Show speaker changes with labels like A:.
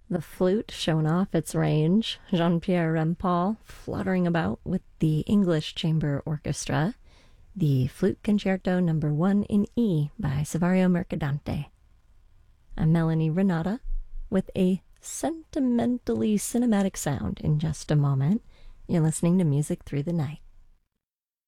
A: The flute showing off its range, Jean-Pierre Rampal fluttering about with the English Chamber Orchestra, the Flute Concerto Number 1 in E by Saverio Mercadante. I'm Melanie Renata with a sentimentally cinematic sound in just a moment. You're listening to Music Through the Night.